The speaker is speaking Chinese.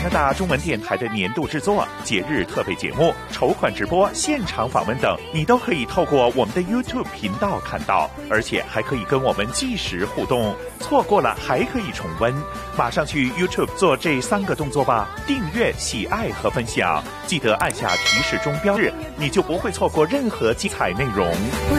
大中文电台的年度制作、节日特备节目、筹款直播、现场访问等，你都可以透过我们的 YouTube 频道看到，而且还可以跟我们即时互动。错过了还可以重温，马上去 YouTube 做这3个动作吧：订阅、喜爱和分享，记得按下提示钟标志，你就不会错过任何精彩内容。